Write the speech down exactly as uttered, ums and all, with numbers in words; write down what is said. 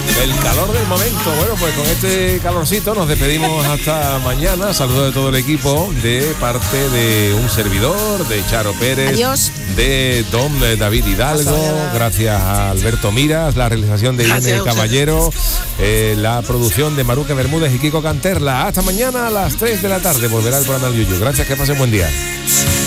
El calor del momento. Bueno, pues con este calorcito nos despedimos hasta mañana. Saludos de todo el equipo, de parte de un servidor, de Charo Pérez. Adiós. De Don David Hidalgo. Gracias a Alberto Miras, la realización de Irene Caballero, eh, la producción de Maruca Bermúdez y Kiko Canterla. Hasta mañana a las tres de la tarde. Volverá el programa del Yuyu. Gracias, que pasen buen día.